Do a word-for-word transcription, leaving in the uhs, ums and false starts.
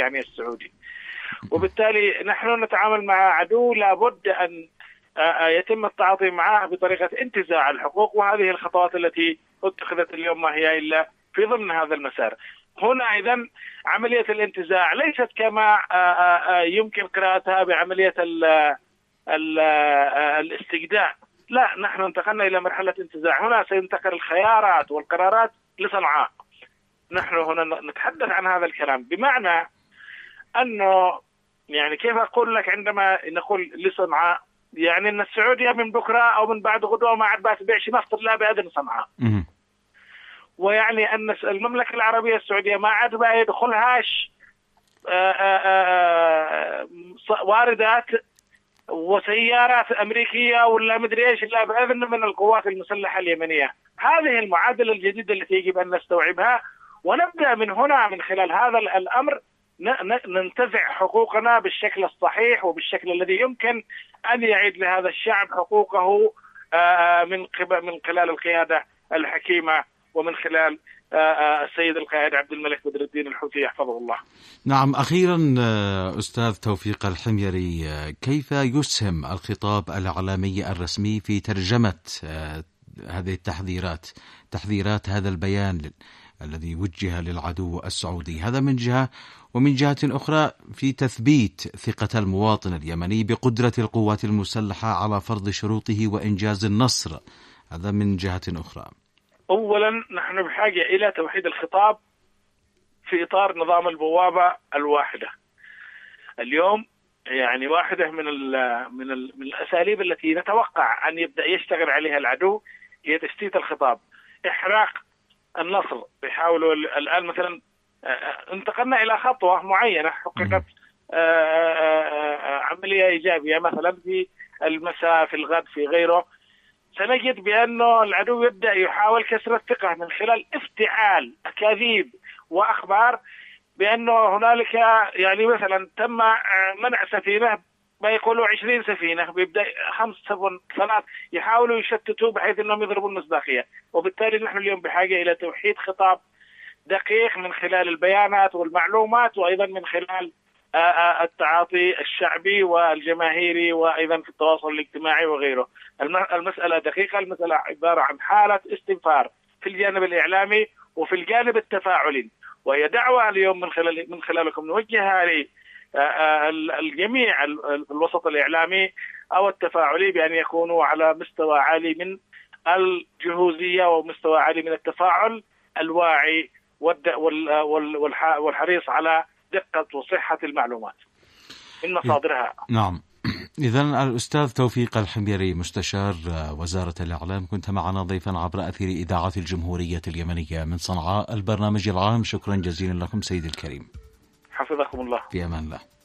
الإعلامي السعودي. وبالتالي نحن نتعامل مع عدو لابد أن يتم التعاطي معه بطريقة انتزاع الحقوق، وهذه الخطوات التي اتخذت اليوم ما هي إلا في ضمن هذا المسار. هنا إذن عملية الانتزاع ليست كما يمكن قراءتها بعملية ال ال الاستجداء، لا، نحن انتقلنا إلى مرحلة انتزاع. هنا سينتقل الخيارات والقرارات لصنعاء. نحن هنا نتحدث عن هذا الكلام بمعنى أنه يعني كيف أقول لك عندما نقول لصنعاء، يعني أن السعودية من بكرة أو من بعد غدوة ما عاد بتبيعش نفط إلا بأذن صنعاء، ويعني أن المملكة العربية السعودية ما عاد بقى يدخلهاش واردات وسيارات أمريكية ولا مدري إيش إلا بأذن من القوات المسلحة اليمنية. هذه المعادلة الجديدة التي يجب أن نستوعبها، ونبدأ من هنا من خلال هذا الأمر ننتزع حقوقنا بالشكل الصحيح وبالشكل الذي يمكن أن يعيد لهذا الشعب حقوقه من قبل من خلال القيادة الحكيمة ومن خلال السيد القائد عبد الملك بدر الدين الحوثي يحفظه الله. نعم، أخيرا أستاذ توفيق الحميري، كيف يسهم الخطاب الإعلامي الرسمي في ترجمة هذه التحذيرات تحذيرات هذا البيان الذي وجه للعدو السعودي، هذا من جهة، ومن جهة أخرى في تثبيت ثقة المواطن اليمني بقدرة القوات المسلحة على فرض شروطه وإنجاز النصر، هذا من جهة أخرى؟ أولا نحن بحاجة إلى توحيد الخطاب في إطار نظام البوابة الواحدة. اليوم يعني واحدة من ال من, ال من الأساليب التي نتوقع أن يبدأ يشتغل عليها العدو هي تشتيت الخطاب، إحراق النصر. بيحاولوا الآن مثلا انتقلنا إلى خطوة معينة حققت عملية إيجابية مثلا في المساء في الغد في غيره، سنجد بأنه العدو يبدأ يحاول كسر الثقة من خلال افتعال أكاذيب وأخبار بأنه هنالك يعني مثلا تم منع سفينة، ما يقولوا عشرين سفينة، بيبدأ خمس سفن ثلاث، يحاولوا يشتتوا بحيث أنهم يضربوا المصداقية. وبالتالي نحن اليوم بحاجة إلى توحيد خطاب دقيق من خلال البيانات والمعلومات، وأيضا من خلال التعاطي الشعبي والجماهيري، وأيضا في التواصل الاجتماعي وغيره. المسألة دقيقة، المسألة عبارة عن حالة استنفار في الجانب الإعلامي وفي الجانب التفاعلي، وهي دعوة اليوم من خلال من خلالكم نوجهها للجميع الوسط الإعلامي أو التفاعلي بأن يكونوا على مستوى عالي من الجهوزية ومستوى عالي من التفاعل الواعي والحريص على دقة وصحة المعلومات من مصادرها. نعم، إذن الأستاذ توفيق الحميري مستشار وزارة الإعلام كنت معنا ضيفا عبر أثير إذاعة الجمهورية اليمنية من صنعاء البرنامج العام. شكرا جزيلا لكم سيد الكريم، حفظكم الله، في أمان الله.